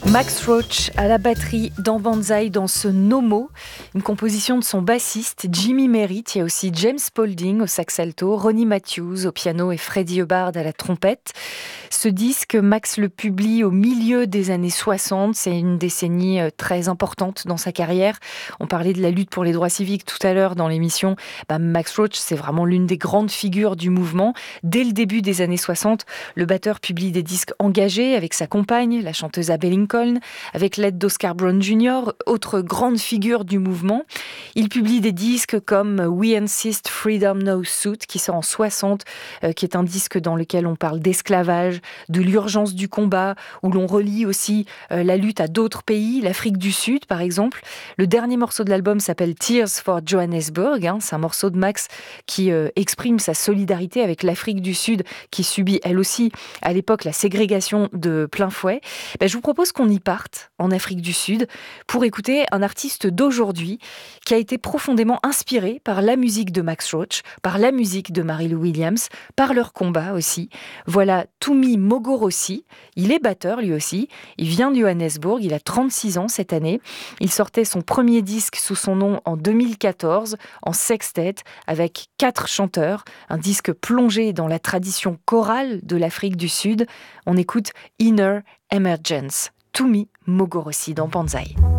Max Roach à la batterie dans Banzai, dans ce Nomo, une composition de son bassiste Jimmy Merritt. Il y a aussi James Spaulding au sax alto, Ronnie Matthews au piano et Freddie Hubbard à la trompette. Ce disque, Max le publie au milieu des années 60. C'est une décennie très importante dans sa carrière. On parlait de la lutte pour les droits civiques tout à l'heure dans l'émission. Max Roach, c'est vraiment l'une des grandes figures du mouvement. Dès le début des années 60, le batteur publie des disques engagés avec sa compagne, la chanteuse Abbey Lincoln, avec l'aide d'Oscar Brown Jr., autre grande figure du mouvement. Il publie des disques comme We Insist Freedom No Suit, qui sort en 60, qui est un disque dans lequel on parle d'esclavage, de l'urgence du combat, où l'on relie aussi la lutte à d'autres pays, l'Afrique du Sud par exemple. Le dernier morceau de l'album s'appelle Tears for Johannesburg. C'est un morceau de Max qui exprime sa solidarité avec l'Afrique du Sud, qui subit elle aussi à l'époque la ségrégation de plein fouet. Je vous propose qu'on y parte en Afrique du Sud pour écouter un artiste d'aujourd'hui qui a été profondément inspiré par la musique de Max Roach, par la musique de Mary-Lou Williams, par leur combat aussi. Voilà Tumi Mogorossi, il est batteur lui aussi, il vient de Johannesburg, il a 36 ans cette année. Il sortait son premier disque sous son nom en 2014, en sextet, avec 4 chanteurs, un disque plongé dans la tradition chorale de l'Afrique du Sud. On écoute Inner Emergence. Tumi Mogorossi dans Banzai.